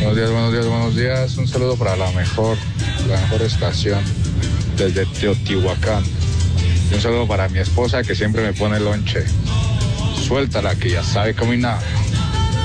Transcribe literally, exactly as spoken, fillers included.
Buenos días, buenos días, buenos días. Un saludo para la mejor, la mejor estación desde Teotihuacán. Y un saludo para mi esposa que siempre me pone lonche. Suéltala que ya sabe caminar.